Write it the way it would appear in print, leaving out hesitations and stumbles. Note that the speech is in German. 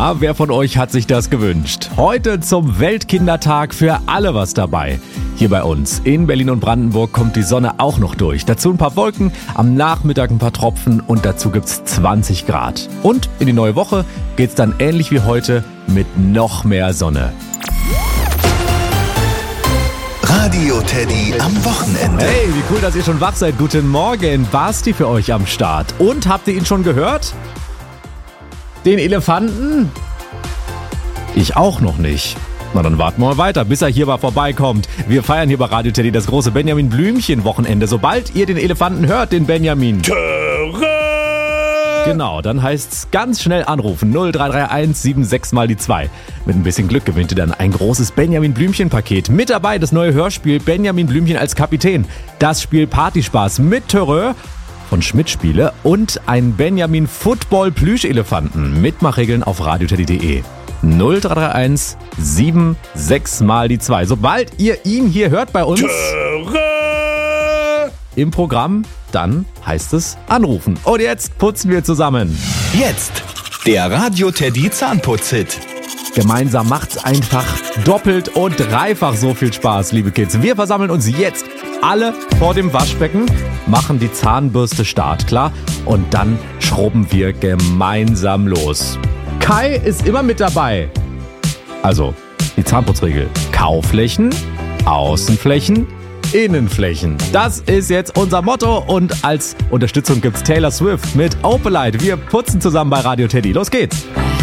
Na, wer von euch hat sich das gewünscht? Heute zum Weltkindertag für alle was dabei. Hier bei uns in Berlin und Brandenburg kommt die Sonne auch noch durch. Dazu ein paar Wolken, am Nachmittag ein paar Tropfen und dazu gibt's 20 Grad. Und in die neue Woche geht's dann ähnlich wie heute mit noch mehr Sonne. Radio Teddy am Wochenende. Hey, wie cool, dass ihr schon wach seid. Guten Morgen, Basti für euch am Start. Und habt ihr ihn schon gehört? Den Elefanten? Ich auch noch nicht. Na, dann warten wir mal weiter, bis er hier mal vorbeikommt. Wir feiern hier bei Radio Teddy das große Benjamin Blümchen-Wochenende. Sobald ihr den Elefanten hört, den Benjamin. Genau, dann heißt's ganz schnell anrufen. 0331 76 mal die 2. Mit ein bisschen Glück gewinnt ihr dann ein großes Benjamin Blümchen-Paket. Mit dabei das neue Hörspiel Benjamin Blümchen als Kapitän. Das Spiel Partyspaß mit Terreur von Schmidt Spiele und ein Benjamin Football Plüschelefanten. Mitmachregeln auf radioteddy.de. 0331 76 mal die 2. Sobald ihr ihn hier hört bei uns im Programm, dann heißt es anrufen. Und jetzt putzen wir zusammen. Jetzt der Radio Teddy Zahnputz-Hit. Gemeinsam macht's einfach doppelt und dreifach so viel Spaß, liebe Kids. Wir versammeln uns jetzt alle vor dem Waschbecken, machen die Zahnbürste startklar und dann schrubben wir gemeinsam los. Kai ist immer mit dabei. Also, die Zahnputzregel. Kauflächen, Außenflächen, Innenflächen. Das ist jetzt unser Motto und als Unterstützung gibt's Taylor Swift mit Opalite. Wir putzen zusammen bei Radio Teddy. Los geht's!